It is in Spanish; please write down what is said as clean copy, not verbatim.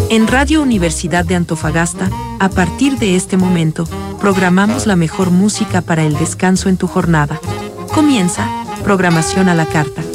En Radio Universidad de Antofagasta, a partir de este momento, programamos la mejor música para el descanso en tu jornada. Comienza Programación a la Carta.